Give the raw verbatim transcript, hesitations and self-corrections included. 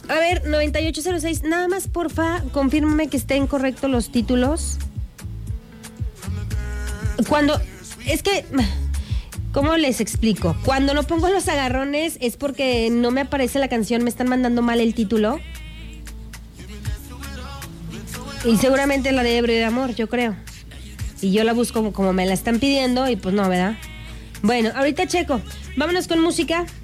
A ver, noventa y ocho cero seis, nada más porfa, confírmame que estén correctos los títulos. Cuando, es que, ¿cómo les explico? Cuando no pongo los agarrones es porque no me aparece la canción, me están mandando mal el título. Y seguramente la de Ebrio de Amor, yo creo. Y yo la busco como, como me la están pidiendo y pues no, ¿verdad? Bueno, ahorita checo. Vámonos con música.